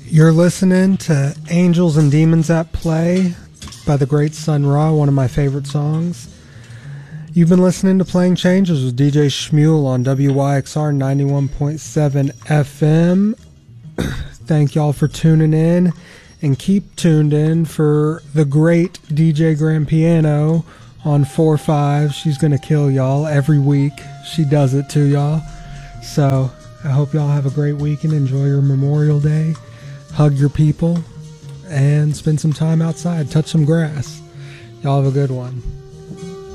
You're listening to Angels and Demons at Play by the great Sun Ra, one of my favorite songs. You've been listening to Playing Changes with DJ Shmuel on WYXR 91.7 FM. Thank y'all for tuning in, and keep tuned in for the great DJ Grand Piano on 4-5. She's going to kill y'all every week. She does it to y'all. So I hope y'all have a great week and enjoy your Memorial Day. Hug your people and spend some time outside. Touch some grass. Y'all have a good one.